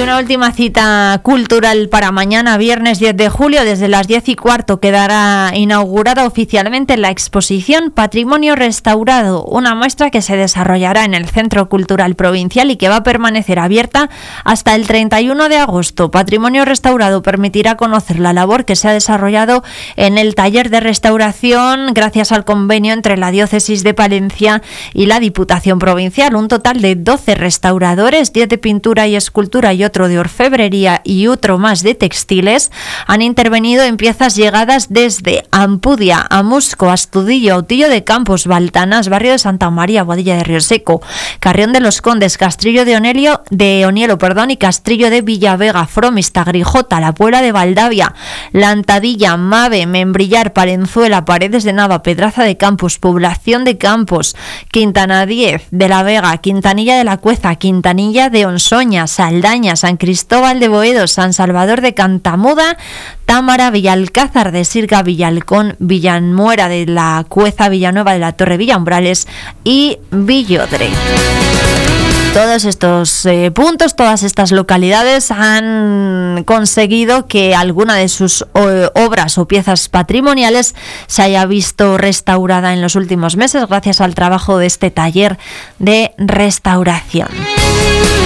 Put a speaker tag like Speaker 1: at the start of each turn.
Speaker 1: una última cita cultural para mañana, viernes 10 de julio, desde las 10:15 quedará inaugurada oficialmente la exposición Patrimonio Restaurado, una muestra que se desarrollará en el Centro Cultural Provincial y que va a permanecer abierta hasta el 31 de agosto. Patrimonio Restaurado permitirá conocer la labor que se ha desarrollado en el taller de restauración gracias al convenio entre la Diócesis de Palencia y la Diputación Provincial. Un total de 12 restauradores, 10 de pintura y escultura y otro de orfebrería y otro más de textiles, han intervenido en piezas llegadas desde Ampudia, Amusco, Astudillo, Autillo de Campos, Baltanas, Barrio de Santa María, Boadilla de Río Seco, Carrión de los Condes, Castrillo de Onielo y Castrillo de Villavega, Fromista, Grijota, La Puebla de Valdavia, Lantadilla, Mave, Membrillar, Palenzuela, Paredes de Nava, Pedraza de Campos, Población de Campos, Quintana 10 de la Vega, Quintanilla de la Cueza, Quintanilla de Onsoña, Saldaña, San Cristóbal de Boedo, San Salvador de Cantamuda, Támara, Villalcázar de Sirga, Villalcón, Villanuera de la Cueza, Villanueva de la Torre, Villambrales y Villodre. Todos estos puntos, todas estas localidades han conseguido que alguna de sus obras o piezas patrimoniales se haya visto restaurada en los últimos meses gracias al trabajo de este taller de restauración.